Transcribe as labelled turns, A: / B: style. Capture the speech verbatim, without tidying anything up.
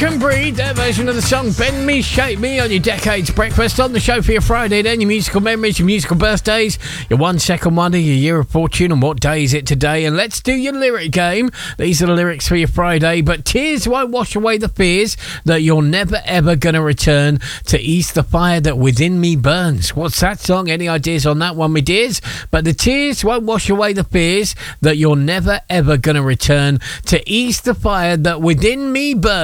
A: American Breed, their version of the song Bend Me, Shape Me on your Decades Breakfast. On the show for your Friday then, your musical memories, your musical birthdays, your one second wonder, your year of fortune, and what day is it today. And let's do your lyric game. These are the lyrics for your Friday. But tears won't wash away the fears that you're never ever going to return to ease the fire that within me burns. What's that song? Any ideas on that one, my dears? But the tears won't wash away the fears that you're never ever going to return to ease the fire that within me burns.